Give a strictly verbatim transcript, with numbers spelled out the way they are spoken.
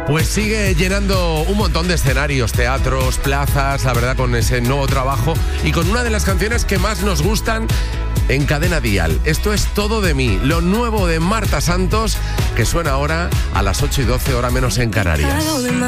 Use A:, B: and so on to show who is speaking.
A: Pues sigue llenando un montón de escenarios, teatros, plazas, la verdad, con ese nuevo trabajo y con una de las canciones que más nos gustan en Cadena Dial. Esto es Todo de mí, lo nuevo de Marta Santos, que suena ahora a las ocho y doce, hora menos en Canarias.